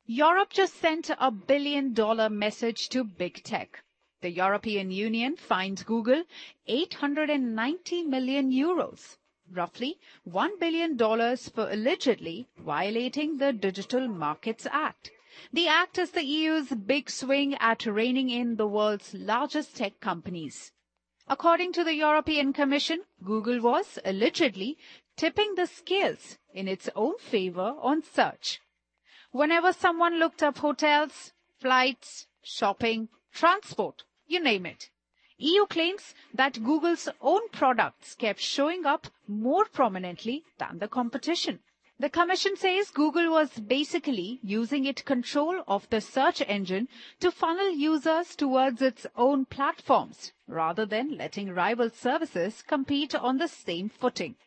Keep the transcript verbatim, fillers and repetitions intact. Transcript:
Europe just sent a billion dollar message to big tech. The European Union fined Google eight hundred ninety million euros, roughly one billion dollars, for allegedly violating the Digital Markets Act. The act is the E U's big swing at reining in the world's largest tech companies. According to the European Commission, Google was allegedly tipping the scales in its own favor on search. Whenever someone looked up hotels, flights, shopping, transport, you name it, E U claims that Google's own products kept showing up more prominently than the competition. The Commission says Google was basically using its control of the search engine to funnel users towards its own platforms, rather than letting rival services compete on the same footing.